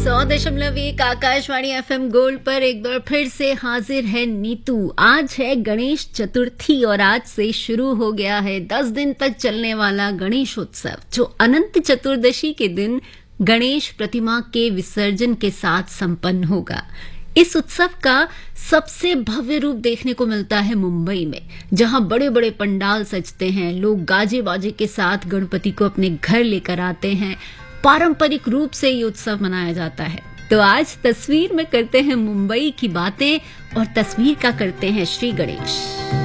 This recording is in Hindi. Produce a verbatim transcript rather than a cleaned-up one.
सौ दशमलव एक आकाशवाणी एफएम गोल्ड पर एक बार फिर से हाजिर है नीतू। आज है गणेश चतुर्थी और आज से शुरू हो गया है दस दिन तक चलने वाला गणेश उत्सव, जो अनंत चतुर्दशी के दिन गणेश प्रतिमा के विसर्जन के साथ संपन्न होगा। इस उत्सव का सबसे भव्य रूप देखने को मिलता है मुंबई में, जहां बड़े बड़े पंडाल सजते हैं, लोग गाजे बाजे के साथ गणपति को अपने घर लेकर आते हैं। पारंपरिक रूप से ये उत्सव मनाया जाता है। तो आज तस्वीर में करते हैं मुंबई की बातें और तस्वीर का करते हैं श्री गणेश।